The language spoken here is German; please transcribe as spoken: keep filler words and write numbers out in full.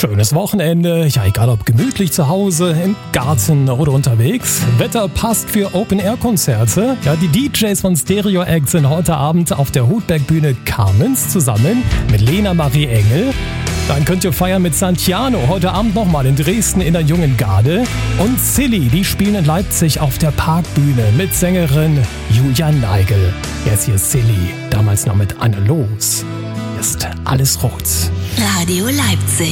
Schönes Wochenende, ja egal ob gemütlich zu Hause, im Garten oder unterwegs. Wetter passt für Open-Air-Konzerte. Ja, die D Js von Stereo Act sind heute Abend auf der Hutberg-Bühne Carmens zusammen mit Lena Marie Engel. Dann könnt ihr feiern mit Santiano, heute Abend nochmal in Dresden in der Jungen Garde. Und Silly, die spielen in Leipzig auf der Parkbühne mit Sängerin Julia Neigel. Jetzt hier Silly, damals noch mit Anne Los. Ist alles rot. Radio Leipzig.